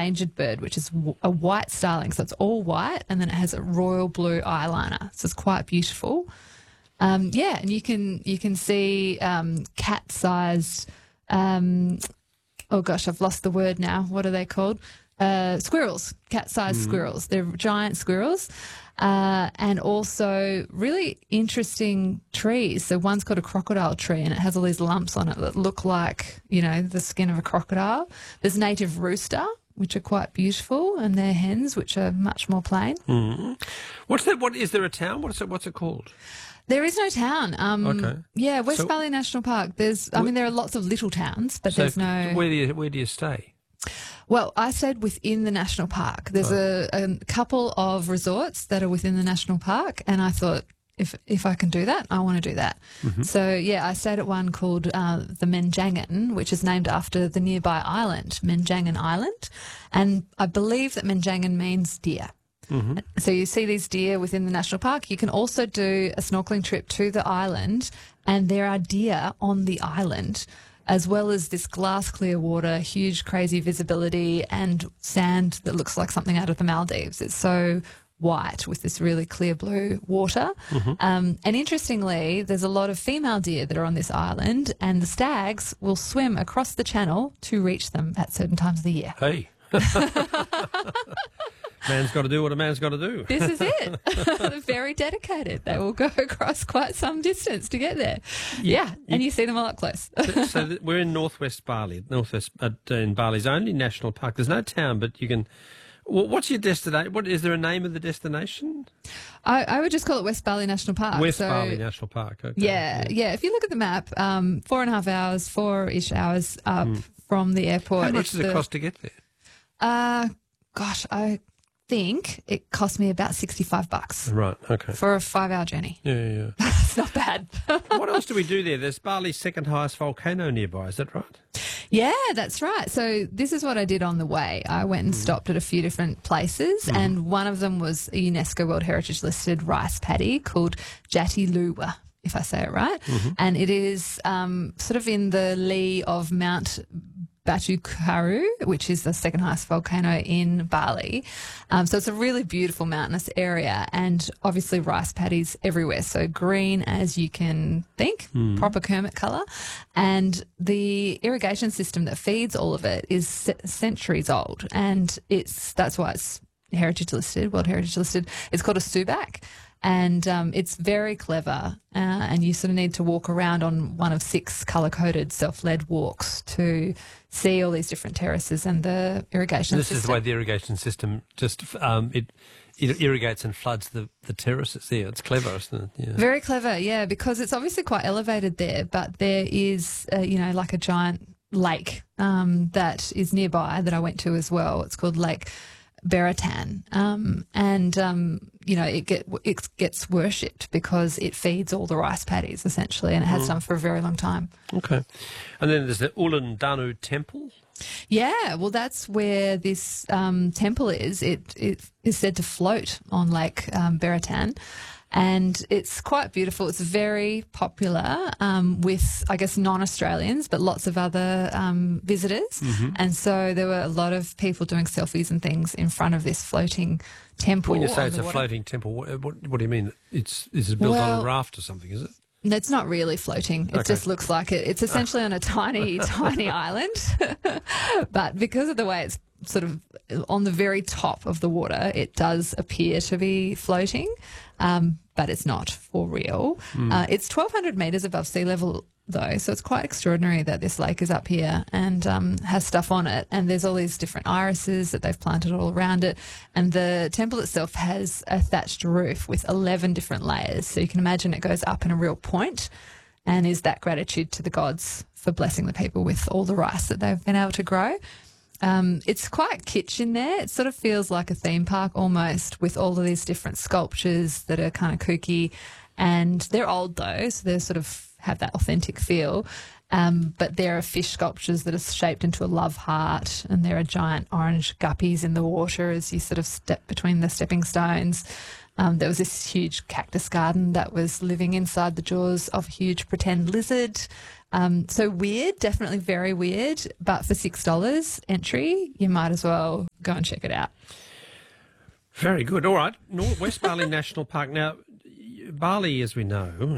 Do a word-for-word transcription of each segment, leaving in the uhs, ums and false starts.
endangered bird, which is w- a white starling. So it's all white, and then it has a royal blue eyeliner. So it's quite beautiful. Um, yeah, and you can you can see um, cat-sized. Um, oh gosh, I've lost the word now. What are they called? Uh, squirrels, cat-sized mm. squirrels. They're giant squirrels. Uh, and also really interesting trees. So one's got a crocodile tree and it has all these lumps on it that look like, you know, the skin of a crocodile. There's native rooster, which are quite beautiful, and they're hens, which are much more plain. Mm. What's that? What is there a town? What's it? What's it called? There is no town. Um, okay. Yeah, West so, Bali National Park. There's, I mean, there are lots of little towns, but so there's no. Where do you where do you stay? Well, I stayed within the national park. There's oh. a, a couple of resorts that are within the national park, and I thought, if if I can do that, I want to do that. Mm-hmm. So, yeah, I stayed at one called uh, the Menjangan, which is named after the nearby island, Menjangan Island, and I believe that Menjangan means deer. Mm-hmm. So you see these deer within the national park. You can also do a snorkeling trip to the island, and there are deer on the island, as well as this glass clear water, huge crazy visibility, and sand that looks like something out of the Maldives. It's so white with this really clear blue water. Mm-hmm. Um, and interestingly, there's a lot of female deer that are on this island, and the stags will swim across the channel to reach them at certain times of the year. Hey. Man's got to do what a man's got to do. This is it. They're very dedicated. They will go across quite some distance to get there. Yeah, yeah. And you see them all up close. so so th- we're in northwest Bali, northwest uh, in Bali's only national park. There's no town, but you can. Well, what's your destination? What is there a name of the destination? I, I would just call it West Bali National Park. West so, Bali National Park. Okay. Yeah, yeah, yeah. If you look at the map, um, four and a half hours, four-ish hours up mm. from the airport. How much it's does it the, cost to get there? Uh, gosh, I think it cost me about sixty-five bucks. Right, okay. For a five-hour journey. Yeah, yeah, yeah. It's not bad. What else do we do there? There's Bali's second highest volcano nearby, is that right? Yeah, that's right. So this is what I did on the way. I went and mm. stopped at a few different places, mm. and one of them was a UNESCO World Heritage listed rice paddy called Jatiluwa, if I say it right. Mm-hmm. And it is um, sort of in the lee of Mount Batu Karu, which is the second highest volcano in Bali. Um, so it's a really beautiful mountainous area, and obviously rice paddies everywhere. So green as you can think, mm. proper Kermit colour. And the irrigation system that feeds all of it is c- centuries old, and it's that's why it's heritage listed, World Heritage listed. It's called a subak. And um, it's very clever, uh, and you sort of need to walk around on one of six colour-coded self-led walks to see all these different terraces and the irrigation this system. This is the way the irrigation system just um, it, it irrigates and floods the, the terraces there. It's clever, isn't it? Yeah. Very clever, yeah, because it's obviously quite elevated there, but there is, uh, you know, like a giant lake um, that is nearby that I went to as well. It's called Lake Beratan, um, and um, you know it get it gets worshipped because it feeds all the rice paddies essentially, and it has mm. done for a very long time. Okay, and then there's the Ulan Danu Temple. Yeah, well, that's where this um, temple is. It it is said to float on Lake um, Beratan. And it's quite beautiful. It's very popular um, with, I guess, non-Australians, but lots of other um, visitors. Mm-hmm. And so there were a lot of people doing selfies and things in front of this floating temple. When you say it's a water. floating temple, what, what, what do you mean? It's is it built well, on a raft or something, is it? It's not really floating. It okay. just looks like it. It's essentially on a tiny, tiny island. But because of the way it's sort of on the very top of the water, it does appear to be floating, um, but it's not for real. Mm. Uh, it's twelve hundred metres above sea level, though, so it's quite extraordinary that this lake is up here and um, has stuff on it. And there's all these different irises that they've planted all around it. And the temple itself has a thatched roof with eleven different layers. So you can imagine it goes up in a real point, and is that gratitude to the gods for blessing the people with all the rice that they've been able to grow. Um, it's quite kitsch in there. It sort of feels like a theme park almost, with all of these different sculptures that are kind of kooky, and they're old though, so they sort of have that authentic feel. Um, but there are fish sculptures that are shaped into a love heart, and there are giant orange guppies in the water as you sort of step between the stepping stones. Um, there was this huge cactus garden that was living inside the jaws of a huge pretend lizard. Um, so weird, definitely very weird, but for six dollars entry, you might as well go and check it out. Very good. All right. North, West Bali National Park. Now, Bali, as we know,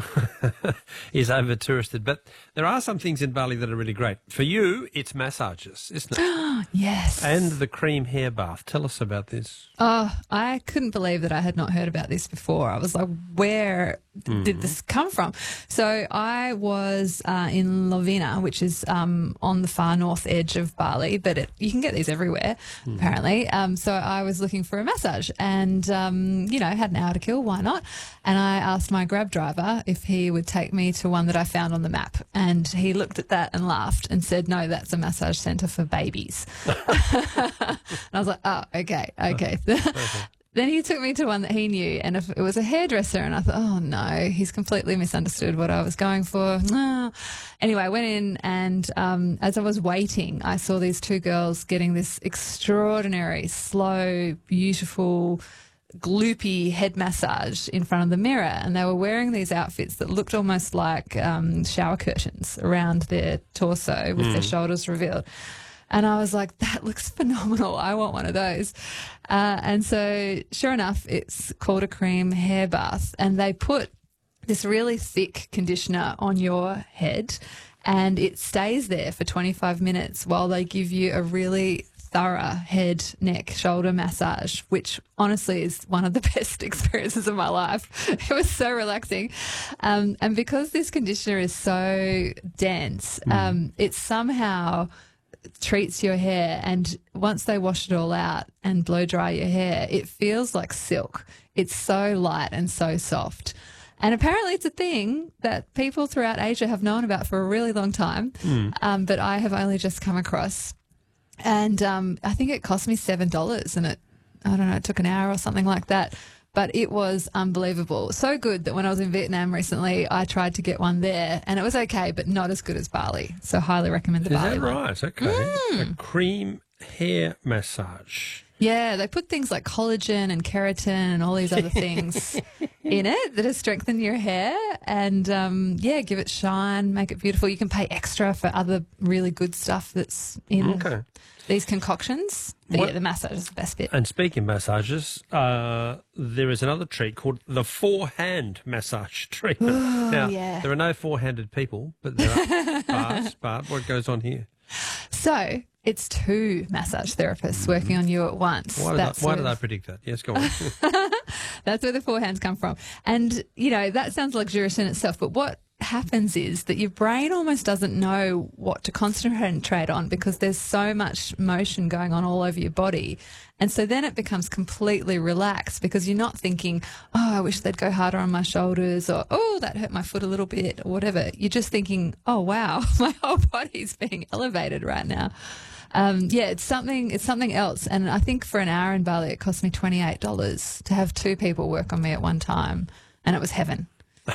is over-touristed, but there are some things in Bali that are really great. For you, it's massages, isn't it? Yes. And the cream hair bath. Tell us about this. Oh, I couldn't believe that I had not heard about this before. I was like, where Mm. did this come from? So I was uh, in Lovina, which is um, on the far north edge of Bali, but it, you can get these everywhere, mm. apparently. Um, so I was looking for a massage and, um, you know, had an hour to kill, why not? And I asked my Grab driver if he would take me to one that I found on the map. And he looked at that and laughed and said, no, that's a massage centre for babies. And I was like, oh, okay, okay. okay. Then he took me to one that he knew, and if it was a hairdresser, and I thought, oh no, he's completely misunderstood what I was going for. No. Anyway, I went in, and um, as I was waiting, I saw these two girls getting this extraordinary, slow, beautiful, gloopy head massage in front of the mirror, and they were wearing these outfits that looked almost like um, shower curtains around their torso with mm. their shoulders revealed. And I was like, that looks phenomenal. I want one of those. Uh, and so sure enough, it's called a cream hair bath. And they put this really thick conditioner on your head and it stays there for twenty-five minutes while they give you a really thorough head, neck, shoulder massage, which honestly is one of the best experiences of my life. It was so relaxing. Um, and because this conditioner is so dense, mm. um, it somehow treats your hair, and once they wash it all out and blow dry your hair, it feels like silk. It's so light and so soft. And apparently it's a thing that people throughout Asia have known about for a really long time, mm. um, but I have only just come across. And um, I think it cost me seven dollars, and it, I don't know, it took an hour or something like that. But it was unbelievable. So good that when I was in Vietnam recently, I tried to get one there, and it was okay, but not as good as Bali. So highly recommend the Is Bali that one. right? Okay. Mm. A cream hair massage. Yeah, they put things like collagen and keratin and all these other things in it that has strengthened your hair and, um, yeah, give it shine, make it beautiful. You can pay extra for other really good stuff that's in okay. these concoctions. But what, yeah, the massage is the best bit. And speaking of massages, uh, there is another treat called the four-hand massage treatment. Ooh, now, yeah. there are no four-handed people, but there are. Bart, Bart, what goes on here? So it's two massage therapists working on you at once. Why did, I, why did I predict that? Yes, go on. That's where the four hands come from. And, you know, that sounds luxurious in itself, but what happens is that your brain almost doesn't know what to concentrate on because there's so much motion going on all over your body. And so then it becomes completely relaxed because you're not thinking, oh, I wish they'd go harder on my shoulders, or, oh, that hurt my foot a little bit, or whatever. You're just thinking, oh, wow, my whole body's being elevated right now. Um, yeah, it's something, it's something else. And I think for an hour in Bali, it cost me twenty-eight dollars to have two people work on me at one time. And it was heaven.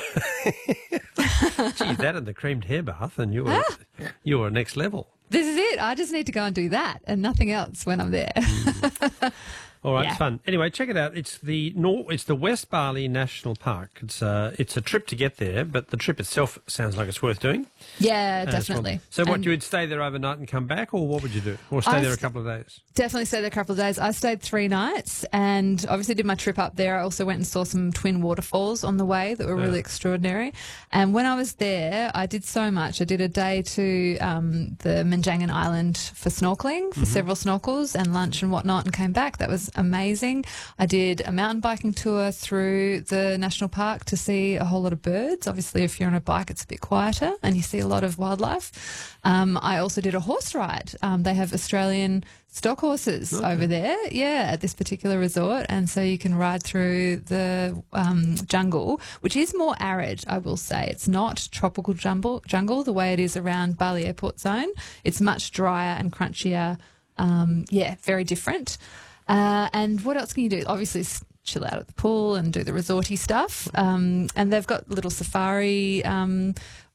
Gee, that and the creamed hair bath, and you were, ah. you were next level. This is it. I just need to go and do that and nothing else when I'm there. Mm. All right, yeah. It's fun. Anyway, check it out. It's the Nor- It's the West Bali National Park. It's a it's a trip to get there, but the trip itself sounds like it's worth doing. Yeah, uh, definitely. Well. So, what and you would stay there overnight and come back, or what would you do, or stay I there a couple of days? Definitely stay there a couple of days. I stayed three nights, and obviously did my trip up there. I also went and saw some twin waterfalls on the way that were really yeah. extraordinary. And when I was there, I did so much. I did a day to um, the Menjangan Island for snorkeling, for mm-hmm. several snorkels and lunch and whatnot, and came back. That was amazing. I did a mountain biking tour through the national park to see a whole lot of birds. Obviously, if you're on a bike, it's a bit quieter and you see a lot of wildlife. Um, I also did a horse ride. Um, they have Australian stock horses okay. over there, yeah, at this particular resort. And so you can ride through the um, jungle, which is more arid, I will say. It's not tropical jungle, jungle the way it is around Bali Airport Zone. It's much drier and crunchier. Um, yeah, very different. Uh, and what else can you do? Obviously, chill out at the pool and do the resorty stuff. Um, and they've got little safari um,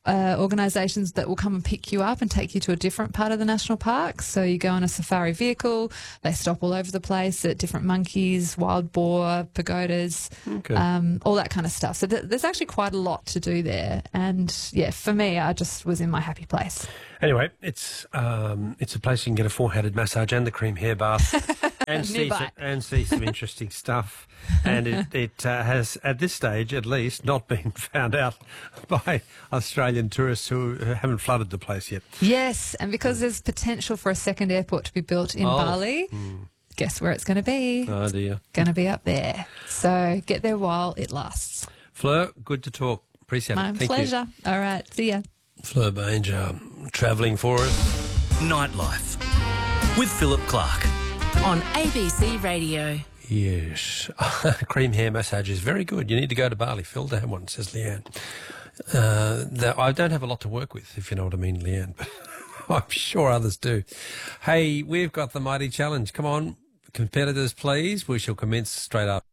uh, organisations that will come and pick you up and take you to a different part of the national park. So you go on a safari vehicle, they stop all over the place at different monkeys, wild boar, pagodas, Okay. um, all that kind of stuff. So th- there's actually quite a lot to do there. And yeah, for me, I just was in my happy place. Anyway, it's um, it's a place you can get a four-headed massage and the cream hair bath and see Nearby. some, and see some interesting stuff. And it, it uh, has, at this stage at least, not been found out by Australian tourists who haven't flooded the place yet. Yes, and because there's potential for a second airport to be built in Oh. Bali, guess where it's going to be? Oh dear. Going to be up there. So get there while it lasts. Fleur, good to talk. Appreciate My it. Thank pleasure. All right, see ya. you. Fleur Bainge, um, travelling for us. Nightlife with Philip Clark. On A B C Radio. Yes. Cream hair massage is very good. You need to go to Bali, Phil, to have one, says Leanne. Uh, that, I don't have a lot to work with, if you know what I mean, Leanne, but I'm sure others do. Hey, we've got the Mighty Challenge. Come on, competitors, please. We shall commence straight up.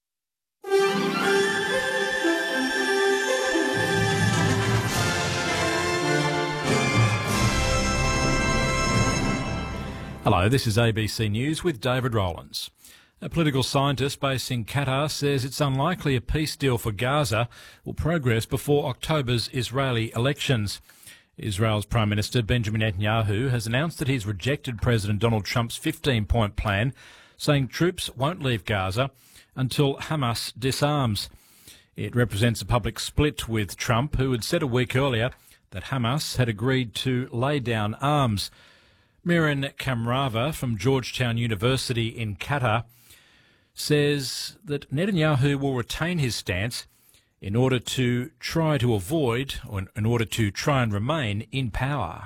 Hello, this is A B C News with David Rowlands. A political scientist based in Qatar says it's unlikely a peace deal for Gaza will progress before October's Israeli elections. Israel's Prime Minister Benjamin Netanyahu has announced that he's rejected President Donald Trump's fifteen-point plan, saying troops won't leave Gaza until Hamas disarms. It represents a public split with Trump, who had said a week earlier that Hamas had agreed to lay down arms. Miran Kamrava from Georgetown University in Qatar says that Netanyahu will retain his stance in order to try to avoid, or in order to try and remain in power.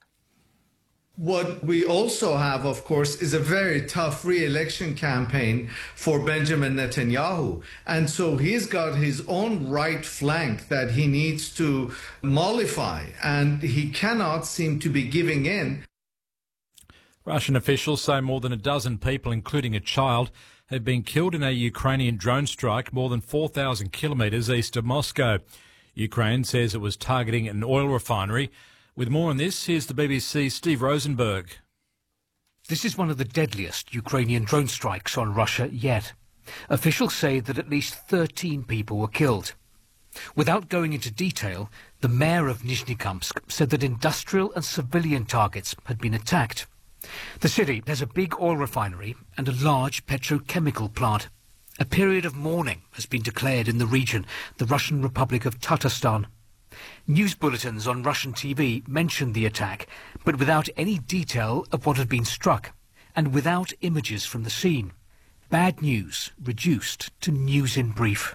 What we also have, of course, is a very tough re-election campaign for Benjamin Netanyahu. And so he's got his own right flank that he needs to mollify, and he cannot seem to be giving in. Russian officials say more than a dozen people, including a child, have been killed in a Ukrainian drone strike more than four thousand kilometres east of Moscow. Ukraine says it was targeting an oil refinery. With more on this, here's the B B C's Steve Rosenberg. This is one of the deadliest Ukrainian drone strikes on Russia yet. Officials say that at least thirteen people were killed. Without going into detail, the mayor of Nizhnekamsk said that industrial and civilian targets had been attacked. The city has a big oil refinery and a large petrochemical plant. A period of mourning has been declared in the region, the Russian Republic of Tatarstan. News bulletins on Russian T V mentioned the attack, but without any detail of what had been struck, and without images from the scene. Bad news reduced to news in brief.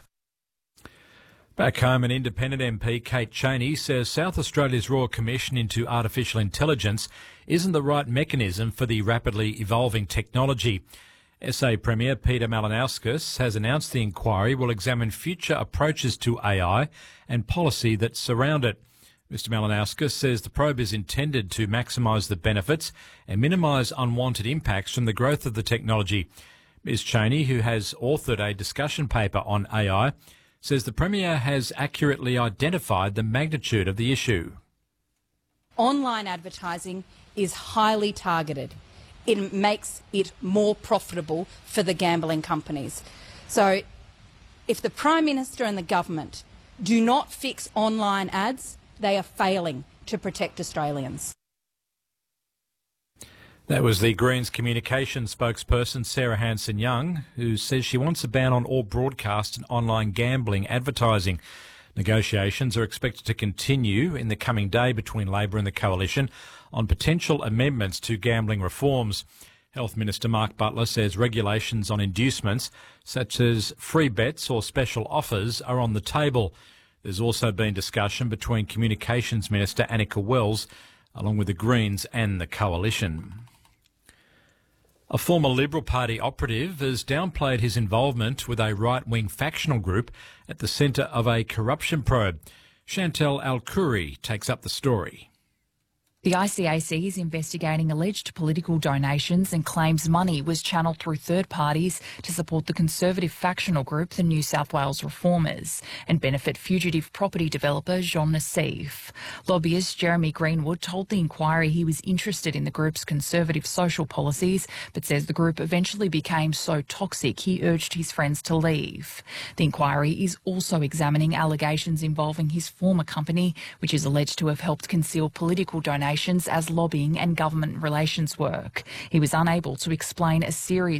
Back home, an independent M P, Kate Chaney, says South Australia's Royal Commission into Artificial Intelligence isn't the right mechanism for the rapidly evolving technology. S A Premier Peter Malinauskas has announced the inquiry will examine future approaches to A I and policy that surround it. Mr Malinauskas says the probe is intended to maximise the benefits and minimise unwanted impacts from the growth of the technology. Ms Chaney, who has authored a discussion paper on A I, says the Premier has accurately identified the magnitude of the issue. Online advertising is highly targeted. It makes it more profitable for the gambling companies. So if the Prime Minister and the government do not fix online ads, they are failing to protect Australians. That was the Greens communications spokesperson Sarah Hanson-Young, who says she wants a ban on all broadcast and online gambling advertising. Negotiations are expected to continue in the coming day between Labor and the Coalition on potential amendments to gambling reforms. Health Minister Mark Butler says regulations on inducements, such as free bets or special offers, are on the table. There's also been discussion between Communications Minister Annika Wells, along with the Greens and the Coalition. A former Liberal Party operative has downplayed his involvement with a right-wing factional group at the centre of a corruption probe. Chantal Al-Khoury takes up the story. The I C A C is investigating alleged political donations and claims money was channelled through third parties to support the conservative factional group, the New South Wales Reformers, and benefit fugitive property developer Jean Nassif. Lobbyist Jeremy Greenwood told the inquiry he was interested in the group's conservative social policies, but says the group eventually became so toxic he urged his friends to leave. The inquiry is also examining allegations involving his former company, which is alleged to have helped conceal political donations as lobbying and government relations work. He was unable to explain a series